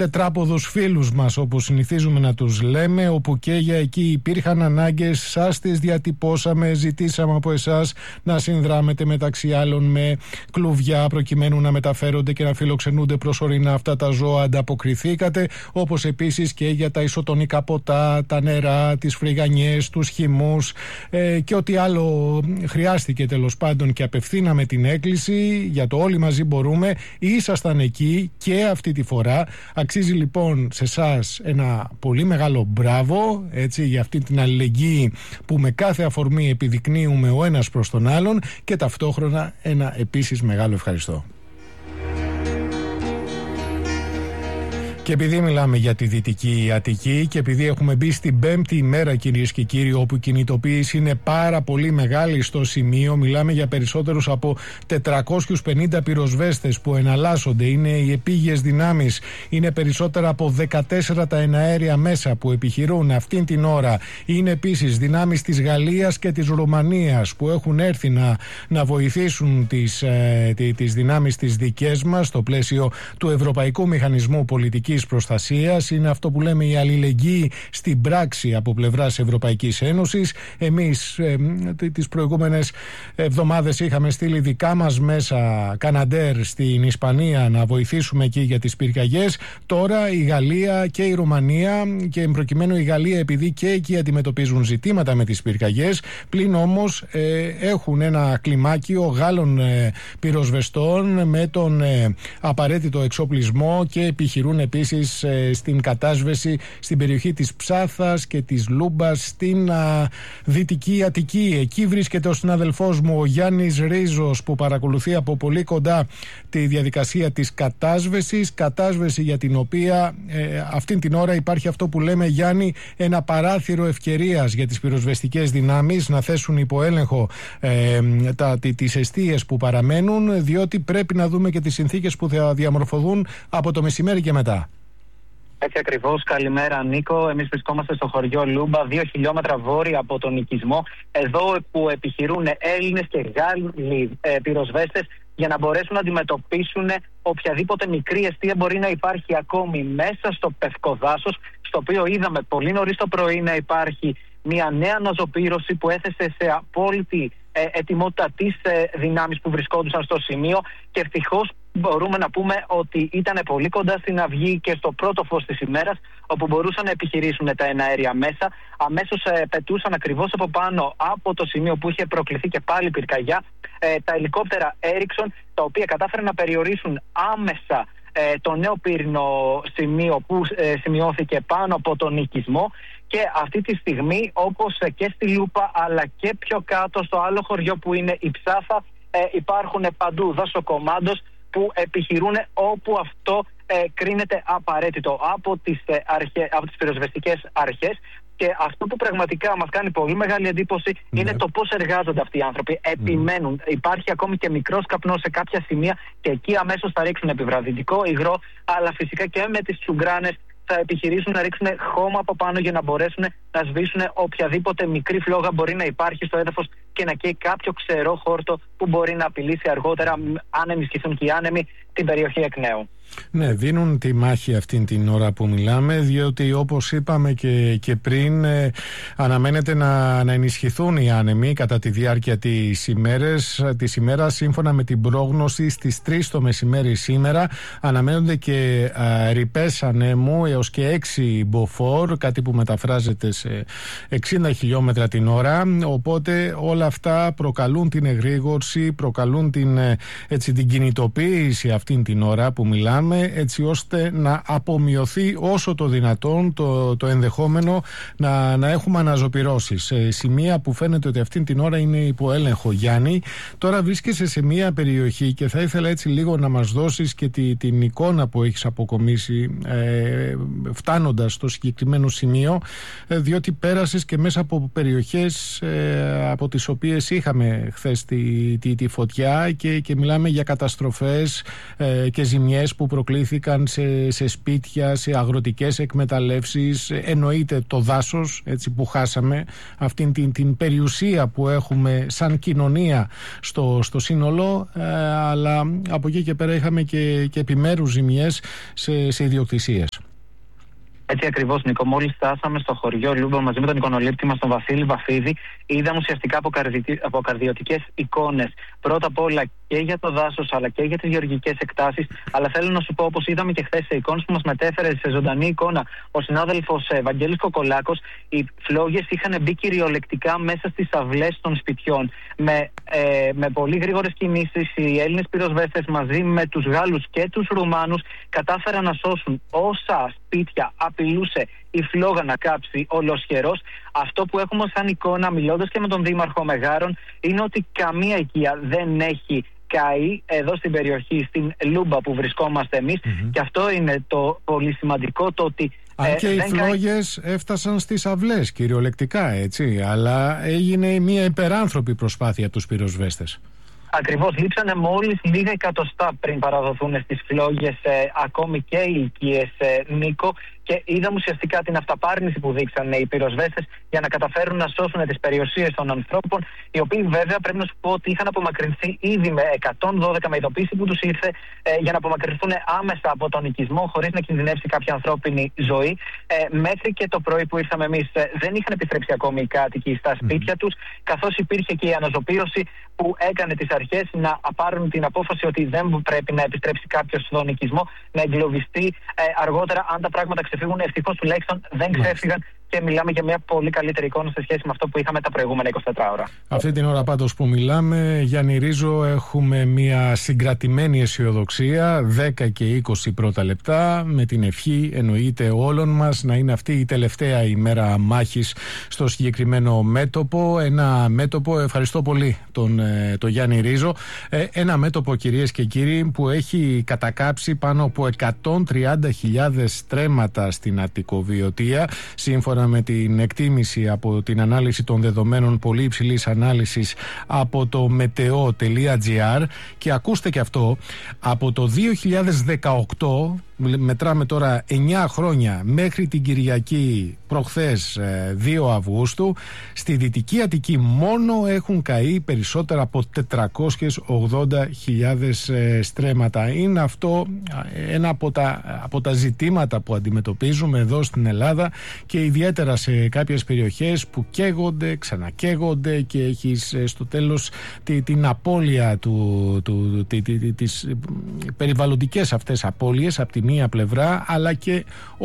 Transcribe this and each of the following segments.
τετράποδους φίλους μας, όπως συνηθίζουμε να τους λέμε, όπου και για εκεί υπήρχαν ανάγκες, σας τις διατυπώσαμε, ζητήσαμε από εσάς να συνδράμετε μεταξύ άλλων με κλουβιά προκειμένου να μεταφέρονται και να φιλοξενούνται προσωρινά αυτά τα ζώα. Ανταποκριθήκατε, όπως επίσης και για τα ισοτονικά ποτά, τα νερά, τις φρυγανιές, τους χυμούς και ό,τι άλλο χρειάστηκε τέλος πάντων, και απευθύναμε την έκκληση για το όλοι μαζί μπορούμε. Ήσασταν εκεί και αυτή τη φορά. Αξίζει λοιπόν σε εσάς ένα πολύ μεγάλο μπράβο, έτσι, για αυτή την αλληλεγγύη που με κάθε αφορμή επιδεικνύουμε ο ένας προς τον άλλον, και ταυτόχρονα ένα επίσης μεγάλο ευχαριστώ. Και επειδή μιλάμε για τη Δυτική Αττική και επειδή έχουμε μπει στην πέμπτη ημέρα, κυρίες και κύριοι, όπου η κινητοποίηση είναι πάρα πολύ μεγάλη στο σημείο, μιλάμε για περισσότερους από 450 πυροσβέστες που εναλλάσσονται, είναι οι επίγειες δυνάμεις, είναι περισσότερα από 14 τα εναέρια μέσα που επιχειρούν αυτήν την ώρα, είναι επίσης δυνάμεις της Γαλλίας και της Ρουμανίας που έχουν έρθει να βοηθήσουν τις δυνάμεις τις δικές μας στο πλαίσιο του Ευρωπαϊκού Μηχανισμού Πολιτικής Προστασίας. Είναι αυτό που λέμε η αλληλεγγύη στην πράξη από πλευράς Ευρωπαϊκής Ένωσης. Εμείς τις προηγούμενες εβδομάδες είχαμε στείλει δικά μας μέσα Καναντέρ στην Ισπανία να βοηθήσουμε εκεί για τις πυρκαγιές. Τώρα η Γαλλία και η Ρουμανία, και προκειμένου η Γαλλία επειδή και εκεί αντιμετωπίζουν ζητήματα με τις πυρκαγιές, πλην όμως έχουν ένα κλιμάκιο Γάλλων πυροσβεστών με τον απαραίτητο εξοπλισμό και επιχειρούν επίσης στην κατάσβεση στην περιοχή της Ψάθας και της Λούμπας στην Δυτική Αττική. Εκεί βρίσκεται ο συναδελφός μου ο Γιάννης Ρίζος, που παρακολουθεί από πολύ κοντά τη διαδικασία της κατάσβεση για την οποία αυτήν την ώρα υπάρχει αυτό που λέμε, Γιάννη, ένα παράθυρο ευκαιρίας για τις πυροσβεστικές δυνάμεις να θέσουν υπό έλεγχο τις εστίες που παραμένουν, διότι πρέπει να δούμε και τις συνθήκες που θα διαμορφωθούν από το μεσημέρι και μετά. Έτσι ακριβώς. Καλημέρα, Νίκο. Εμείς βρισκόμαστε στο χωριό Λούμπα, 2 χιλιόμετρα βόρεια από τον οικισμό. Εδώ που επιχειρούν Έλληνες και Γάλλοι πυροσβέστες για να μπορέσουν να αντιμετωπίσουν οποιαδήποτε μικρή εστία μπορεί να υπάρχει ακόμη μέσα στο πευκοδάσος, στο οποίο είδαμε πολύ νωρίς το πρωί να υπάρχει μια νέα αναζωπήρωση που έθεσε σε απόλυτη ετοιμότητα τις δυνάμεις που βρισκόντουσαν στο σημείο, και ευτυχώς μπορούμε να πούμε ότι ήταν πολύ κοντά στην αυγή και στο πρώτο φως της ημέρας, όπου μπορούσαν να επιχειρήσουν τα εναέρια μέσα. Αμέσως πετούσαν ακριβώς από πάνω από το σημείο που είχε προκληθεί και πάλι πυρκαγιά τα ελικόπτερα Ericsson, τα οποία κατάφεραν να περιορίσουν άμεσα το νέο πύρινο σημείο που σημειώθηκε πάνω από τον οικισμό. Και αυτή τη στιγμή, όπως και στη Λούπα αλλά και πιο κάτω στο άλλο χωριό που είναι η Ψάθα, υπάρχουν παντού δασοκομάντος που επιχειρούν όπου αυτό κρίνεται απαραίτητο από τις πυροσβεστικές αρχές. Και αυτό που πραγματικά μας κάνει πολύ μεγάλη εντύπωση είναι το πώς εργάζονται αυτοί οι άνθρωποι. Επιμένουν. Υπάρχει ακόμη και μικρός καπνός σε κάποια σημεία και εκεί αμέσως θα ρίξουν επιβραδυτικό υγρό, αλλά φυσικά και με τις τσουγκράνες θα επιχειρήσουν να ρίξουν χώμα από πάνω για να μπορέσουν να σβήσουν οποιαδήποτε μικρή φλόγα μπορεί να υπάρχει στο έδαφος και να καίει κάποιο ξερό χόρτο που μπορεί να απειλήσει αργότερα, αν ενισχυθούν και οι άνεμοι, την περιοχή εκ νέου. Ναι, δίνουν τη μάχη αυτήν την ώρα που μιλάμε, διότι όπως είπαμε και πριν, αναμένεται να ενισχυθούν οι άνεμοι κατά τη διάρκεια της ημέρας. Σύμφωνα με την πρόγνωση, στις 3 το μεσημέρι σήμερα αναμένονται και ρηπές ανέμου έως και 6 μποφόρ, κάτι που μεταφράζεται σε 60 χιλιόμετρα την ώρα. Οπότε όλα αυτά προκαλούν την εγρήγορση, προκαλούν την κινητοποίηση αυτήν την ώρα που μιλάμε, έτσι ώστε να απομειωθεί όσο το δυνατόν το ενδεχόμενο να έχουμε αναζωπυρώσεις σε σημεία που φαίνεται ότι αυτήν την ώρα είναι υπό έλεγχο. Γιάννη, τώρα βρίσκεσαι σε μια περιοχή και θα ήθελα έτσι λίγο να μας δώσεις και την εικόνα που έχεις αποκομίσει φτάνοντας στο συγκεκριμένο σημείο, διότι πέρασες και μέσα από περιοχές από τις οποίες είχαμε χθες τη φωτιά και μιλάμε για καταστροφές και ζημιές που προκλήθηκαν σε σπίτια, σε αγροτικές εκμεταλλεύσεις, εννοείται το δάσος, έτσι, που χάσαμε, αυτήν την περιουσία που έχουμε σαν κοινωνία στο σύνολο, αλλά από εκεί και πέρα είχαμε και επιμέρους ζημιές σε ιδιοκτησίες. Έτσι ακριβώς, Νίκο. Μόλις φτάσαμε στο χωριό Λούμπα μαζί με τον εικονολήπτη μας, τον Βασίλη Βαφίδη, είδαμε ουσιαστικά αποκαρδιωτικές εικόνες. Πρώτα απ' όλα και για το δάσος, αλλά και για τις γεωργικές εκτάσεις. Αλλά θέλω να σου πω, όπως είδαμε και χθες σε εικόνες που μας μετέφερε σε ζωντανή εικόνα ο συνάδελφος Βαγγέλης Κοκολάκος, οι φλόγες είχαν μπει κυριολεκτικά μέσα στις αυλές των σπιτιών. Με πολύ γρήγορες κινήσεις, οι Έλληνες πυροσβέστες μαζί με τους Γάλλους και τους Ρουμάνους κατάφεραν να σώσουν όσα σπίτια απειλούσε η φλόγα να κάψει ολοσχερός. Αυτό που έχουμε σαν εικόνα, μιλώντας και με τον Δήμαρχο Μεγάρων, είναι ότι καμία οικία δεν έχει καεί εδώ στην περιοχή, στην Λούμπα που βρισκόμαστε εμείς. Και αυτό είναι το πολύ σημαντικό, το ότι αν και οι φλόγες έφτασαν στις αυλές κυριολεκτικά, έτσι, αλλά έγινε μια υπεράνθρωπη προσπάθεια από τους πυροσβέστες. Ακριβώς, λείψανε μόλις λίγα εκατοστά πριν παραδοθούν στις φλόγες ακόμη και οι οικίες, Νίκο, και είδαμε ουσιαστικά την αυταπάρνηση που δείξανε οι πυροσβέστες για να καταφέρουν να σώσουν τις περιουσίες των ανθρώπων, οι οποίοι βέβαια πρέπει να σου πω ότι είχαν απομακρυνθεί ήδη με 112 με ειδοποίηση που τους ήρθε για να απομακρυνθούν άμεσα από τον οικισμό χωρίς να κινδυνεύσει κάποια ανθρώπινη ζωή. Μέχρι και το πρωί που ήρθαμε εμείς δεν είχαν επιστρέψει ακόμη οι κάτοικοι στα σπίτια τους, καθώς υπήρχε και η αναζωπήρωση που έκανε τις αρχές να πάρουν την απόφαση ότι δεν πρέπει να επιστρέψει κάποιος στον οικισμό, να εγκλωβιστεί αργότερα αν τα πράγματα ξεφύγουν. Ευτυχώς τουλάχιστον δεν ξέφυγαν και μιλάμε για μια πολύ καλύτερη εικόνα σε σχέση με αυτό που είχαμε τα προηγούμενα 24 ώρα. Αυτή την ώρα πάντως που μιλάμε, Γιάννη Ρίζο, έχουμε μια συγκρατημένη αισιοδοξία, 10 και 20 πρώτα λεπτά, με την ευχή εννοείται όλων μας να είναι αυτή η τελευταία ημέρα μάχης στο συγκεκριμένο μέτωπο. Ένα μέτωπο, ευχαριστώ πολύ τον Γιάννη Ρίζο, ένα μέτωπο, κυρίες και κύριοι, που έχει κατακάψει πάνω από 130.000 στρέμματα στην Αττικοβιωτία, σύμφωνα με την εκτίμηση από την ανάλυση των δεδομένων πολύ υψηλής ανάλυσης από το meteo.gr. Και ακούστε και αυτό, από το 2018, μετράμε τώρα 9 χρόνια, μέχρι την Κυριακή προχθές 2 Αυγούστου, στη Δυτική Αττική μόνο έχουν καεί περισσότερα από 480.000 στρέμματα. Είναι αυτό ένα από τα ζητήματα που αντιμετωπίζουμε εδώ στην Ελλάδα, και ιδιαίτερα σε κάποιες περιοχές που καίγονται, ξανακαίγονται, και έχεις στο τέλος την απώλεια τις περιβαλλοντικές αυτές απώλειες από τη μία πλευρά, αλλά και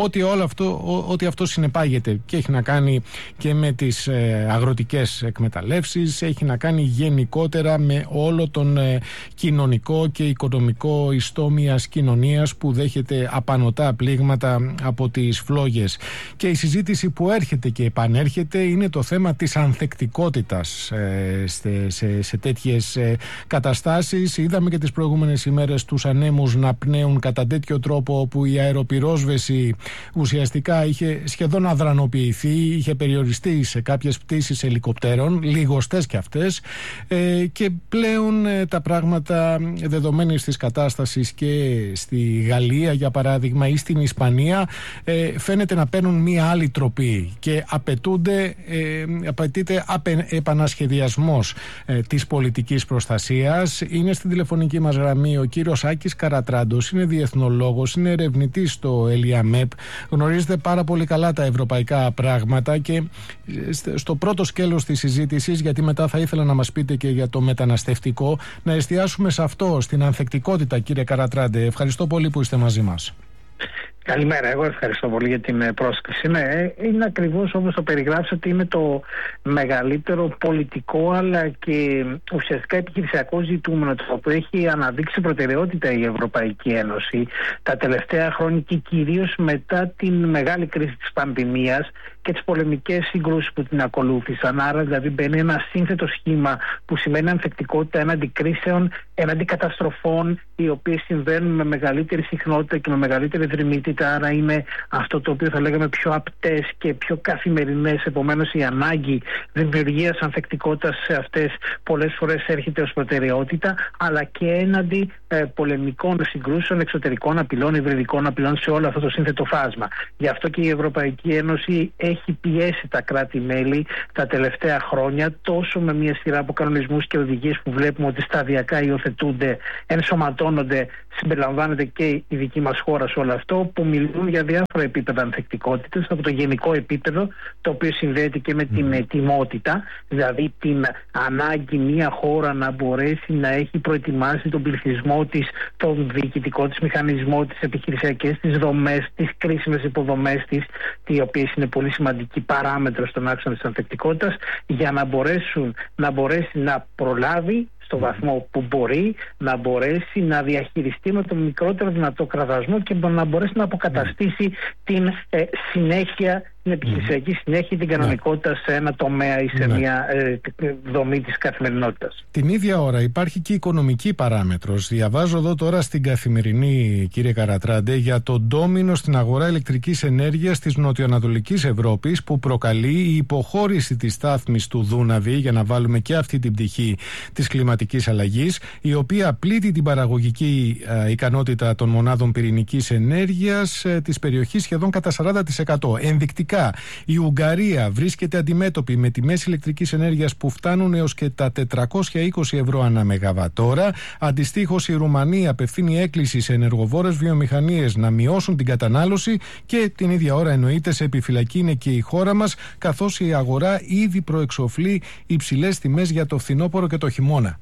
ό,τι αυτό συνεπάγεται, και έχει να κάνει και με τις αγροτικές εκμεταλλεύσεις, έχει να κάνει γενικότερα με όλο τον κοινωνικό και οικονομικό ιστό μιας κοινωνίας που δέχεται απανωτά πλήγματα από τις φλόγες. Και η συζήτηση που έρχεται και επανέρχεται είναι το θέμα της ανθεκτικότητας σε τέτοιες καταστάσεις. Είδαμε και τις προηγούμενες ημέρες τους ανέμους να πνέουν κατά τέτοιο τρόπο, όπου η αεροπυρόσβεση ουσιαστικά είχε σχεδόν αδρανοποιηθεί, είχε περιοριστεί σε κάποιες πτήσεις ελικοπτέρων, λιγοστές κι αυτές, και πλέον τα πράγματα, δεδομένης της κατάστασης και στη Γαλλία για παράδειγμα ή στην Ισπανία, φαίνεται να παίρνουν μία άλλη τροπή και απαιτείται επανασχεδιασμός της πολιτικής προστασίας. Είναι στην τηλεφωνική μας γραμμή ο κύριος Άκης Καρατράντος, είναι διεθνολόγος, είναι ερευνητής στο ΕΛΙΑΜΕΠ, γνωρίζετε πάρα πολύ καλά τα ευρωπαϊκά πράγματα, και στο πρώτο σκέλος της συζήτησης, γιατί μετά θα ήθελα να μας πείτε και για το μεταναστευτικό, να εστιάσουμε σε αυτό, στην ανθεκτικότητα. Κύριε Καρατράντε, ευχαριστώ πολύ που είστε μαζί μας. Καλημέρα, εγώ ευχαριστώ πολύ για την πρόσκληση. Ναι, είναι ακριβώς όπως το περιγράψατε, ότι είναι το μεγαλύτερο πολιτικό αλλά και ουσιαστικά επιχειρησιακό ζητούμενο, το που έχει αναδείξει προτεραιότητα η Ευρωπαϊκή Ένωση τα τελευταία χρόνια, και κυρίως μετά την μεγάλη κρίση της πανδημίας και τις πολεμικές συγκρούσεις που την ακολούθησαν. Άρα δηλαδή μπαίνει ένα σύνθετο σχήμα που σημαίνει ανθεκτικότητα έναντι κρίσεων, έναντι καταστροφών, οι οποίες συμβαίνουν με μεγαλύτερη συχνότητα και με μεγαλύτερη δρυμύτητα ανθεκτικότητα, άρα είναι αυτό το οποίο θα λέγαμε πιο απτές και πιο καθημερινές. Επομένως η ανάγκη δημιουργίας ανθεκτικότητας σε αυτές πολλές φορές έρχεται ως προτεραιότητα, αλλά και έναντι πολεμικών συγκρούσεων, εξωτερικών απειλών, υβριδικών απειλών σε όλο αυτό το σύνθετο φάσμα. Γι' αυτό και η Ευρωπαϊκή Ένωση έχει πιέσει τα κράτη-μέλη τα τελευταία χρόνια, τόσο με μια σειρά από κανονισμούς και οδηγίες που βλέπουμε ότι σταδιακά υιοθετούνται, ενσωματώνονται, συμπεριλαμβάνεται και η δική μας χώρα σε όλο αυτό, που μιλούν για διάφορα επίπεδα ανθεκτικότητας, από το γενικό επίπεδο, το οποίο συνδέεται και με την ετοιμότητα, δηλαδή την ανάγκη μια χώρα να μπορέσει να έχει προετοιμάσει τον πληθυσμό της, τον διοικητικό της μηχανισμό, τις επιχειρησιακές της δομές, τις κρίσιμες υποδομές της, οι οποίες είναι πολύ σημαντική παράμετρο στον άξονα της ανθεκτικότητας, για να μπορέσει να προλάβει στο βαθμό που μπορεί, να μπορέσει να διαχειριστεί με τον μικρότερο δυνατό κραδασμό και να μπορέσει να αποκαταστήσει την συνέχεια, την επιχειρησιακή συνέχεια, την κανονικότητα σε ένα τομέα ή σε μια δομή της καθημερινότητας. Την ίδια ώρα υπάρχει και οικονομική παράμετρος. Διαβάζω εδώ τώρα στην Καθημερινή, κύριε Καρατράντε, για το ντόμινο στην αγορά ηλεκτρικής ενέργειας της νοτιοανατολικής Ευρώπης που προκαλεί η υποχώρηση της στάθμης του Δούναβη, για να βάλουμε και αυτή την πτυχή της κλιματικής αλλαγής, η οποία πλήττει την παραγωγική ικανότητα των μονάδων πυρηνικής ενέργειας της περιοχής σχεδόν κατά 40%. Ενδεικτικά, η Ουγγαρία βρίσκεται αντιμέτωπη με τιμές ηλεκτρικής ενέργειας που φτάνουν έως και τα 420 ευρώ ανά μεγαβατόρα. Αντιστοίχως, η Ρουμανία απευθύνει έκκληση σε ενεργοβόρες βιομηχανίες να μειώσουν την κατανάλωση και την ίδια ώρα εννοείται σε επιφυλακή είναι και η χώρα μας, καθώς η αγορά ήδη προεξοφλεί υψηλές τιμές για το φθινόπωρο και το χειμώνα.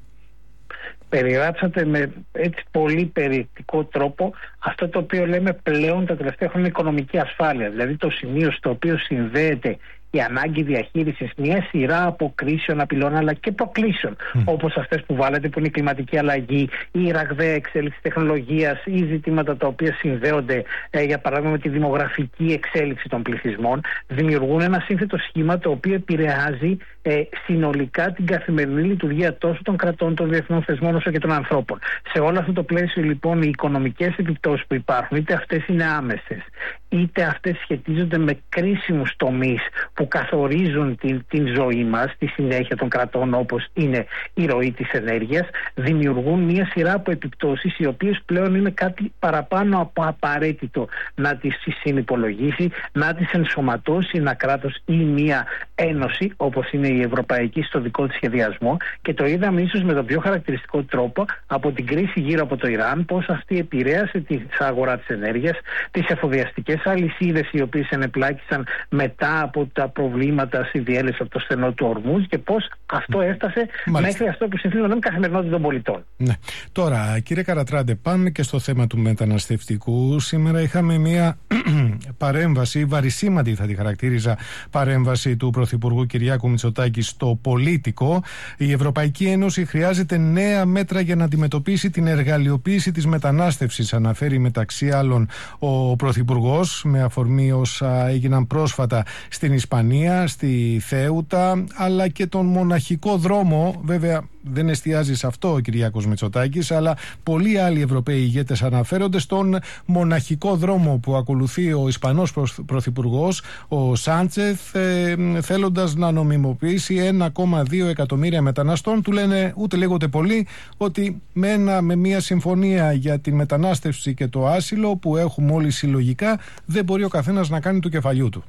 Περιγράψατε με έτσι πολύ περιεκτικό τρόπο αυτό το οποίο λέμε πλέον τα τελευταία χρόνια οικονομική ασφάλεια. Δηλαδή το σημείο στο οποίο συνδέεται η ανάγκη διαχείρισης μια σειρά από κρίσεων, απειλών αλλά και προκλήσεων, όπως αυτές που βάλετε, που είναι η κλιματική αλλαγή, η ραγδαία εξέλιξη τεχνολογίας ή ζητήματα τα οποία συνδέονται για παράδειγμα με τη δημογραφική εξέλιξη των πληθυσμών, δημιουργούν ένα σύνθετο σχήμα το οποίο επηρεάζει συνολικά την καθημερινή λειτουργία τόσο των κρατών, των διεθνών θεσμών όσο και των ανθρώπων. Σε όλο αυτό το πλαίσιο λοιπόν οι οικονομικές επιπτώσεις που υπάρχουν, είτε αυτές είναι άμεσες, είτε αυτές σχετίζονται με κρίσιμους τομείς που καθορίζουν την ζωή μας, τη συνέχεια των κρατών, όπως είναι η ροή της ενέργειας, δημιουργούν μια σειρά από επιπτώσεις οι οποίες πλέον είναι κάτι παραπάνω από απαραίτητο να τις συνυπολογίσει, να τις ενσωματώσει ένα κράτος ή μια ένωση όπως είναι η Ευρωπαϊκή στο δικό της σχεδιασμό, και το είδαμε ίσως με τον πιο χαρακτηριστικό τρόπο από την κρίση γύρω από το Ιράν, πώς αυτή επηρέασε την αγορά της ενέργειας, τις εφοδιαστικές αλυσίδες οι οποίες ενεπλάκησαν μετά από τα προβλήματα στη διέλευση από το στενό του Ορμούζ και πώς αυτό έφτασε μέχρι αυτό που συνηθίζουμε να λέμε καθημερινότητα των πολιτών. Ναι. Τώρα, κύριε Καρατράντε, πάμε και στο θέμα του μεταναστευτικού. Σήμερα είχαμε μια παρέμβαση, βαρισίμαντη θα τη χαρακτήριζα, παρέμβαση του Πρωθυπουργού Κυριάκου Μητσοτάκη στο Πολίτικο. Η Ευρωπαϊκή Ένωση χρειάζεται νέα μέτρα για να αντιμετωπίσει την εργαλειοποίηση της μετανάστευσης, αναφέρει μεταξύ άλλων ο Πρωθυπουργός, με αφορμή όσα έγιναν πρόσφατα στην Ισπανία, στη Θέουτα, αλλά και τον μοναχικό δρόμο. Βέβαια δεν εστιάζει σε αυτό ο Κυριάκος Μητσοτάκης, αλλά πολλοί άλλοι Ευρωπαίοι ηγέτες αναφέρονται στον μοναχικό δρόμο που ακολουθεί ο Ισπανός Πρωθυπουργός, ο Σάντσεθ, θέλοντας να νομιμοποιήσει 1,2 εκατομμύρια μεταναστών. Του λένε ούτε λίγο ούτε πολύ ότι με μια συμφωνία για τη μετανάστευση και το άσυλο που έχουμε όλοι συλλογικά, δεν μπορεί ο καθένας να κάνει του κεφαλιού του.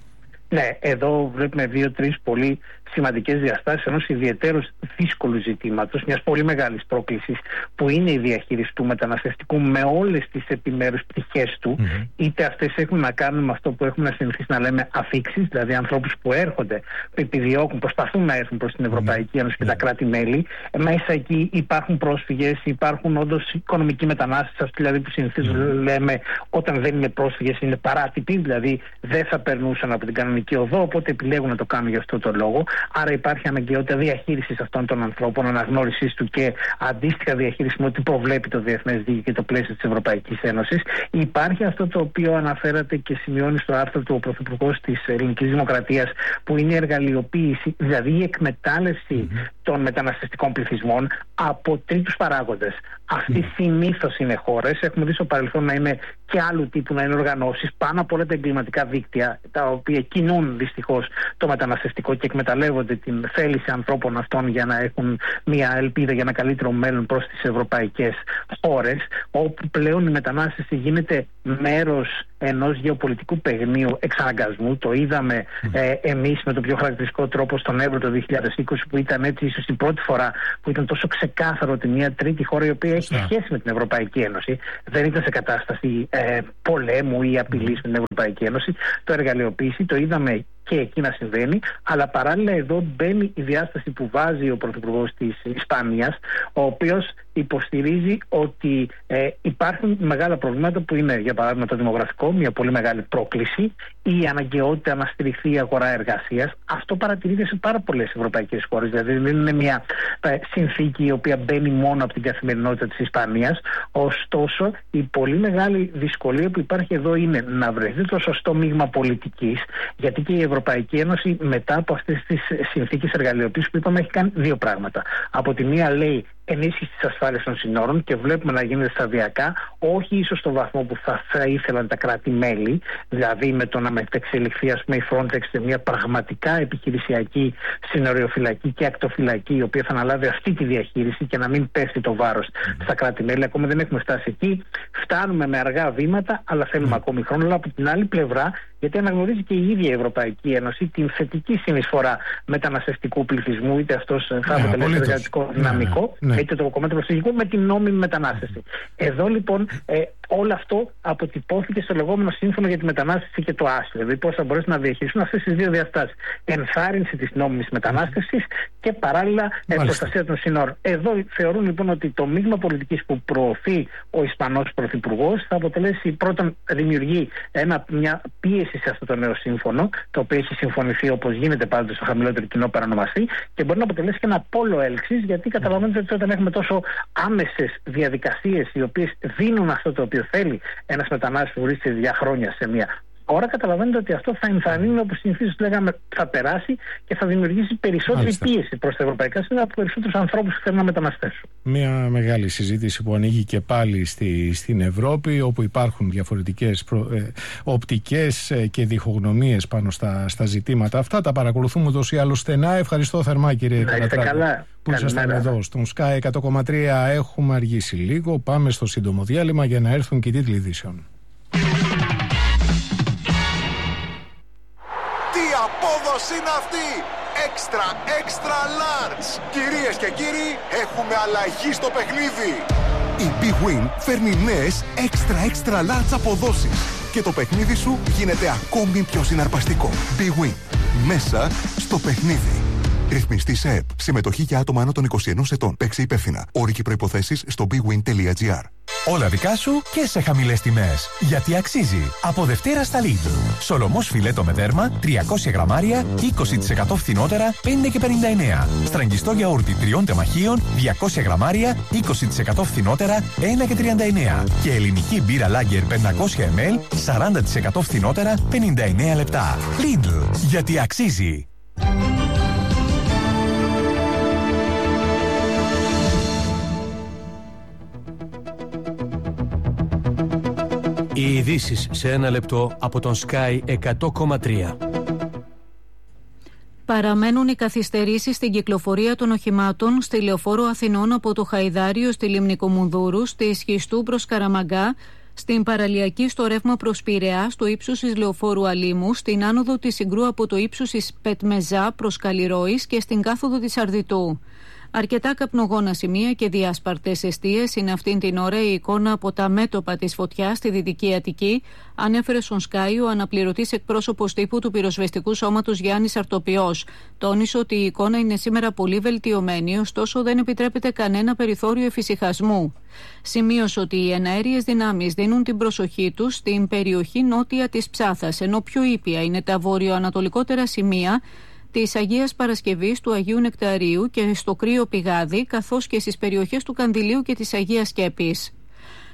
Ναι, εδώ βλέπουμε 2-3 πολύ σημαντικές διαστάσεις ενός ιδιαιτέρως δύσκολου ζητήματος, μιας πολύ μεγάλης πρόκλησης που είναι η διαχείριση του μεταναστευτικού με όλες τις επιμέρους πτυχές του, είτε αυτές έχουν να κάνουν με αυτό που έχουμε συνηθίσει να λέμε αφίξεις, δηλαδή ανθρώπους που έρχονται, που επιδιώκουν, προσπαθούν να έρθουν προς την Ευρωπαϊκή Ένωση και τα κράτη-μέλη. Μέσα εκεί υπάρχουν πρόσφυγες, υπάρχουν όντως οικονομικοί μετανάστες, αυτοί δηλαδή που συνηθίζουν λέμε όταν δεν είναι πρόσφυγες είναι παράτυποι, δηλαδή δεν θα περνούσαν από την κανονική οδό, οπότε επιλέγουν να το κάνουν για αυτό το λόγο. Άρα υπάρχει αναγκαιότητα διαχείρισης αυτών των ανθρώπων, αναγνώρισης του και αντίστοιχα διαχείριση με ό,τι προβλέπει το διεθνές δίκαιο και το πλαίσιο της Ευρωπαϊκής Ένωσης. Υπάρχει αυτό το οποίο αναφέρατε και σημειώνει στο άρθρο του ο Πρωθυπουργός της Ελληνικής Δημοκρατίας, που είναι η εργαλειοποίηση, δηλαδή η εκμετάλλευση των μεταναστευτικών πληθυσμών από τρίτους παράγοντες. Αυτοί συνήθως είναι χώρες, έχουμε δει στο παρελθόν να είναι και άλλου τύπου, να είναι οργανώσεις, πάνω από όλα τα εγκληματικά δίκτυα, τα οποία κινούν δυστυχώς το μεταναστευτικό και εκμεταλλεύονται την θέληση ανθρώπων αυτών για να έχουν μια ελπίδα για ένα καλύτερο μέλλον προς τις ευρωπαϊκές χώρες, όπου πλέον η μετανάστευση γίνεται μέρος ενός γεωπολιτικού παιγνίου εξαναγκασμού. Το είδαμε εμείς με το πιο χαρακτηριστικό τρόπο στον Εύρο το 2020, που ήταν έτσι ίσως η πρώτη φορά που ήταν τόσο ξεκάθαρο ότι μια τρίτη χώρα η οποία έχει σχέση με την Ευρωπαϊκή Ένωση δεν ήταν σε κατάσταση πολέμου ή απειλής με την Ευρωπαϊκή Ένωση, το εργαλειοποίηση, το είδαμε και εκεί να συμβαίνει, αλλά παράλληλα εδώ μπαίνει η διάσταση που βάζει ο Πρωθυπουργός της Ισπανίας, ο οποίος υποστηρίζει ότι υπάρχουν μεγάλα προβλήματα που είναι, για παράδειγμα, το δημογραφικό, μια πολύ μεγάλη πρόκληση, η αναγκαιότητα να στηριχθεί η αγορά εργασίας. Αυτό παρατηρείται σε πάρα πολλές ευρωπαϊκές χώρες, δηλαδή δεν είναι μια συνθήκη η οποία μπαίνει μόνο από την καθημερινότητα της Ισπανίας. Ωστόσο, η πολύ μεγάλη δυσκολία που υπάρχει εδώ είναι να βρεθεί το σωστό μείγμα πολιτικής, γιατί και η Ευρωπαϊκή Ένωση μετά από αυτές τις συνθήκες εργαλειοποίησης που είπαμε έχει κάνει δύο πράγματα. Από τη μία λέει ενίσχυση της ασφάλειας των συνόρων και βλέπουμε να γίνεται σταδιακά, όχι ίσως στο βαθμό που θα ήθελαν τα κράτη-μέλη, δηλαδή με το να μετεξελιχθεί ας πούμε η Frontex σε μια πραγματικά επιχειρησιακή συνοριοφυλακή και ακτοφυλακή, η οποία θα αναλάβει αυτή τη διαχείριση και να μην πέφτει το βάρος στα κράτη-μέλη. Ακόμα δεν έχουμε φτάσει εκεί. Φτάνουμε με αργά βήματα, αλλά θέλουμε ακόμη χρόνο. Αλλά από την άλλη πλευρά, γιατί αναγνωρίζει και η ίδια η Ευρωπαϊκή Ένωση την θετική συνεισφορά μεταναστευτικού πληθυσμού, είτε αυτός θα αποτελέσει εργατικό δυναμικό, είτε το κομμάτι προσφυγικού, με την νόμιμη μετανάστευση. Εδώ λοιπόν όλο αυτό αποτυπώθηκε στο λεγόμενο σύμφωνο για τη μετανάστευση και το άσυλο. Δηλαδή πώς θα μπορέσουν να διαχειριστούν αυτές τις δύο διαστάσεις. Ενθάρρυνση της νόμιμης μετανάστευσης και παράλληλα προστασία των συνόρων. Εδώ θεωρούν λοιπόν ότι το μείγμα πολιτικής που προωθεί ο Ισπανός Πρωθυπουργός θα αποτελέσει, πρώτον, δημιουργεί μια πίεση σε αυτό το νέο σύμφωνο, το οποίο έχει συμφωνηθεί όπως γίνεται πάντοτε στο χαμηλότερο κοινό παρανομαστή, και μπορεί να αποτελέσει και ένα πόλο έλξης, γιατί καταλαβαίνετε ότι όταν έχουμε τόσο άμεσες διαδικασίες οι οποίες δίνουν αυτό το οποίο θέλει ένας μετανάστης που βρίσκεται για χρόνια σε μια χώρα, καταλαβαίνετε ότι αυτό θα ενθαρρύνει, όπως συνηθίζεις λέγαμε, θα περάσει και θα δημιουργήσει περισσότερη πίεση προς τα ευρωπαϊκά σύνορα από περισσότερους ανθρώπους που θέλουν να μεταναστεύσουν. Μια μεγάλη συζήτηση που ανοίγει και πάλι στην Ευρώπη, όπου υπάρχουν διαφορετικές οπτικές και διχογνωμίες πάνω στα ζητήματα αυτά. Τα παρακολουθούμε ούτως ή άλλως στενά. Ευχαριστώ θερμά, κύριε Καλατράκη, που ήσασταν εδώ στον Sky 100,3. Έχουμε αργήσει λίγο. Πάμε στο σύντομο διάλειμμα για να έρθουν και οι τίτλοι ειδήσεων. Απόδοση είναι αυτή! Extra large! Κυρίες και κύριοι, έχουμε αλλαγή στο παιχνίδι! Η Big Win φέρνει νέες extra large αποδόσεις και το παιχνίδι σου γίνεται ακόμη πιο συναρπαστικό. Big Win. Μέσα στο παιχνίδι. Ρυθμιστή σε ΕΠ. Συμμετοχή για άτομα άνω των 21 ετών. Παίξε υπεύθυνα. Όροι και προϋποθέσεις στο bigwin.gr. Όλα δικά σου και σε χαμηλές τιμές. Γιατί αξίζει. Από Δευτέρα στα Lidl. Σολομός φιλέτο με δέρμα 300 γραμμάρια 20% φθηνότερα 5,59. Στραγγιστό γιαούρτι 3 τεμαχίων 200 γραμμάρια 20% φθηνότερα 1,39. Και ελληνική μπύρα Lager 500 ml 40% φθηνότερα 59 λεπτά. Lidl. Γιατί αξίζει. Οι ειδήσεις σε ένα λεπτό από τον Sky 100,3. Παραμένουν οι καθυστερήσεις στην κυκλοφορία των οχημάτων στη Λεωφόρο Αθηνών από το Χαϊδάριο στη Λίμνη Κομουνδούρου, στη Σχιστού προς Καραμαγκά, στην παραλιακή στο ρεύμα προς Πειραιά, στο ύψος της Λεωφόρου Αλήμου, στην άνοδο της Συγκρού από το ύψος της Πετμεζά προς Καλλιρόης και στην κάθοδο της Αρδιτού. Αρκετά καπνογόνα σημεία και διάσπαρτες εστίες είναι αυτήν την ώρα η εικόνα από τα μέτωπα της φωτιάς στη Δυτική Αττική, ανέφερε στον Sky ο αναπληρωτής εκπρόσωπος τύπου του πυροσβεστικού σώματος Γιάννης Αρτοπιός. Τόνισε ότι η εικόνα είναι σήμερα πολύ βελτιωμένη, ωστόσο δεν επιτρέπεται κανένα περιθώριο εφησυχασμού. Σημείωσε ότι οι εναέριες δυνάμεις δίνουν την προσοχή τους στην περιοχή νότια της Ψάθας, ενώ πιο ήπια είναι τα βορειοανατολικότερα σημεία της Αγίας Παρασκευής, του Αγίου Νεκταρίου και στο Κρύο Πηγάδι, καθώς και στις περιοχές του Κανδυλίου και της Αγίας Σκέπης.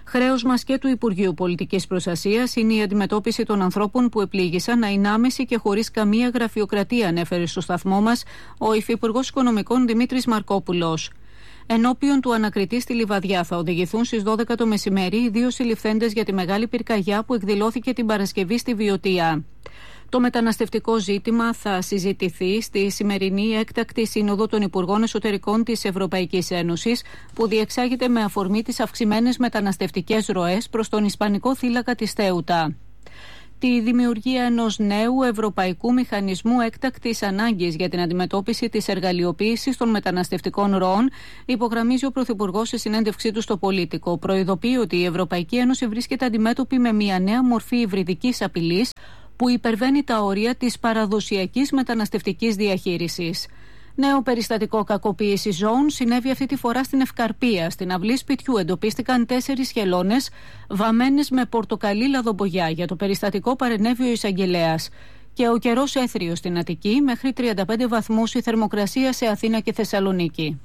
Χρέος μας και του Υπουργείου Πολιτικής Προστασίας είναι η αντιμετώπιση των ανθρώπων που επλήγησαν να είναι άμεση και χωρίς καμία γραφειοκρατία, ανέφερε στο σταθμό μας ο Υφυπουργός Οικονομικών Δημήτρης Μαρκόπουλος. Ενώπιον του ανακριτή στη Λιβαδιά θα οδηγηθούν στις 12 το μεσημέρι οι 2 συλληφθέντες για τη μεγάλη πυρκαγιά που εκδηλώθηκε την Παρασκευή στη Βιωτία. Το μεταναστευτικό ζήτημα θα συζητηθεί στη σημερινή έκτακτη σύνοδο των Υπουργών Εσωτερικών της Ευρωπαϊκής Ένωσης, που διεξάγεται με αφορμή τις αυξημένες μεταναστευτικές ροές προς τον Ισπανικό θύλακα της Θέουτα. Τη δημιουργία ενός νέου ευρωπαϊκού μηχανισμού έκτακτης ανάγκης για την αντιμετώπιση της εργαλειοποίησης των μεταναστευτικών ροών υπογραμμίζει ο Πρωθυπουργός σε συνέντευξή του στο Πολίτικο. Προειδοποιεί ότι η Ευρωπαϊκή Ένωση βρίσκεται αντιμέτωπη με μια νέα μορφή υβριδικής απειλής που υπερβαίνει τα όρια της παραδοσιακής μεταναστευτικής διαχείρισης. Νέο περιστατικό κακοποίησης ζώων συνέβη αυτή τη φορά στην Ευκαρπία. Στην αυλή σπιτιού εντοπίστηκαν 4 χελώνες βαμμένες με πορτοκαλί λαδομπογιά. Για το περιστατικό παρενέβη ο εισαγγελέας. Και ο καιρός έθριος στην Αττική, μέχρι 35 βαθμούς η θερμοκρασία σε Αθήνα και Θεσσαλονίκη.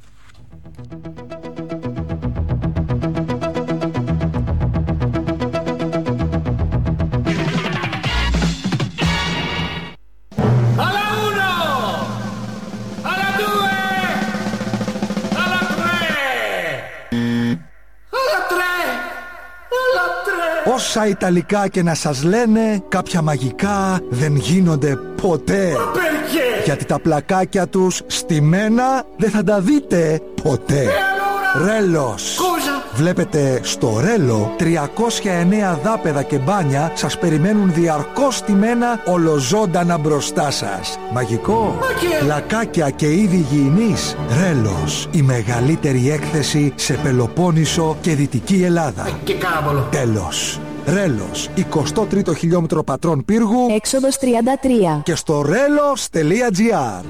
Όσα Ιταλικά και να σας λένε, κάποια μαγικά δεν γίνονται ποτέ. Γιατί τα πλακάκια τους στημένα δεν θα τα δείτε ποτέ. Ρέλος. Βλέπετε, στο Ρέλο 309 δάπεδα και μπάνια σας περιμένουν διαρκώς στημένα ολοζώντανα μπροστά σας. Μαγικό. Πλακάκια και είδη υγιεινής. Ρέλος. Η μεγαλύτερη έκθεση σε Πελοπόννησο και Δυτική Ελλάδα. Και κάραβολο. Τέλος. Ρέλος, 23ο χιλιόμετρο Πατρών Πύργου, έξοδος 33. Και στο relos.gr.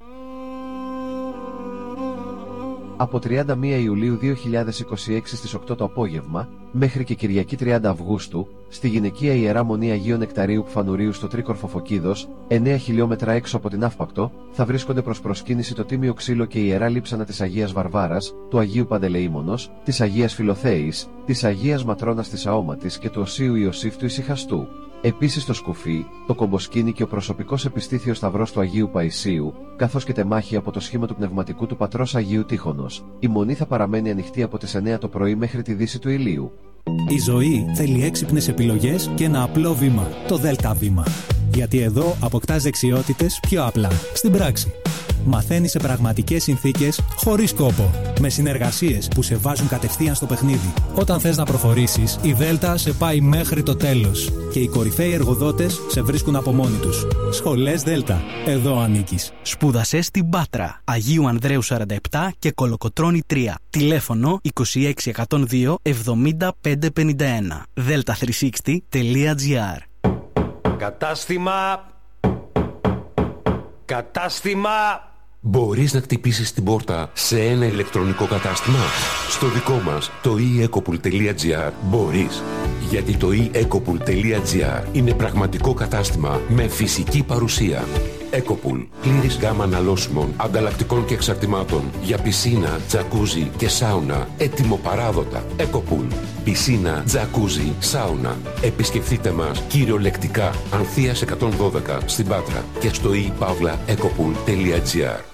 Από 31 Ιουλίου 2026 στις 8 το απόγευμα, μέχρι και Κυριακή 30 Αυγούστου, στη γυναικεία Ιερά Μονή Αγίου Νεκταρίου Πφανουρίου στο Τρίκορφο Φωκίδος, 9 χιλιόμετρα έξω από την Αύπακτο, θα βρίσκονται προς προσκύνηση το Τίμιο Ξύλο και η Ιερά Λείψανα της Αγίας Βαρβάρας, του Αγίου Παντελεήμονος, της Αγίας Φιλοθέης, της Αγίας Ματρώνας της Αόματης και του Οσίου Ιωσήφ του Ησυχαστού. Επίσης το σκουφί, το κομποσκίνι και ο προσωπικός επιστήθιος σταυρός του Αγίου Παϊσίου, καθώς και τεμάχη από το σχήμα του πνευματικού του πατρός Αγίου Τύχωνος. Η μονή θα παραμένει ανοιχτή από τις 9 το πρωί μέχρι τη δύση του ηλίου. Η ζωή θέλει έξυπνες επιλογές και ένα απλό βήμα, το ΔΕΛΤΑ βήμα. Γιατί εδώ αποκτάς δεξιότητες πιο απλά, στην πράξη. Μαθαίνεις σε πραγματικές συνθήκες, χωρίς κόπο. Με συνεργασίες που σε βάζουν κατευθείαν στο παιχνίδι. Όταν θες να προχωρήσεις, η ΔΕΛΤΑ σε πάει μέχρι το τέλος. Και οι κορυφαίοι εργοδότες σε βρίσκουν από μόνοι τους. Σχολές ΔΕΛΤΑ. Εδώ ανήκεις. Σπούδασε στην Πάτρα. Αγίου Ανδρέου 47 και Κολοκοτρώνη 3. Τηλέφωνο 26102 7551. delta360.gr. Κατάστημα! Μπορείς να χτυπήσεις την πόρτα σε ένα ηλεκτρονικό κατάστημα? Στο δικό μας, το eEcopool.gr, μπορείς. Γιατί το eEcopool.gr είναι πραγματικό κατάστημα με φυσική παρουσία. Ecopool. Πλήρης γάμα αναλώσιμων, ανταλλακτικών και εξαρτημάτων για πισίνα, τζακούζι και σάουνα. Έτοιμο παράδοτα. Ecopool. Πισίνα, τζακούζι, σάουνα. Επισκεφτείτε μας κυριολεκτικά Ανθείας 112 στην Πάτρα και στο ePavlaEcopool.gr.